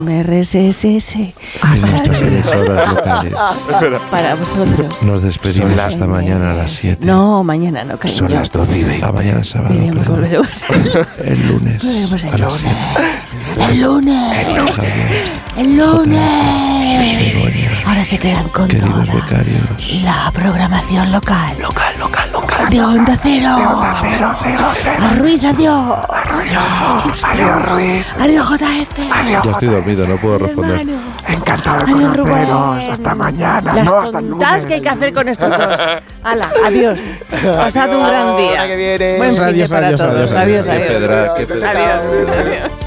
RSS En nuestras emisoras locales. para vosotros. Nos despedimos hasta mañana a las 7. No, mañana no, cariño. Son las 12:20. A mañana sábado. Iremos, perdón. volveremos. El lunes. Volveremos a las 7. El lunes. El lunes. Begoña, Ahora se quedan con queridos toda becarios. la programación local. De Onda Cero. A Ruiz, adiós. Adiós, Ruiz. Adiós, JF. Ya estoy dormido, no puedo responder. Hermano. Encantado de Adiós, conoceros. Rubén. Hasta mañana. Las No, hasta el tontas lunes. que hay que hacer con estos dos. Hala, adiós. Pasad un gran día. que viene. Buen fin de Adiós, para adiós, todos. adiós, Adiós, Qué adiós. pedra, qué pedra. Adiós.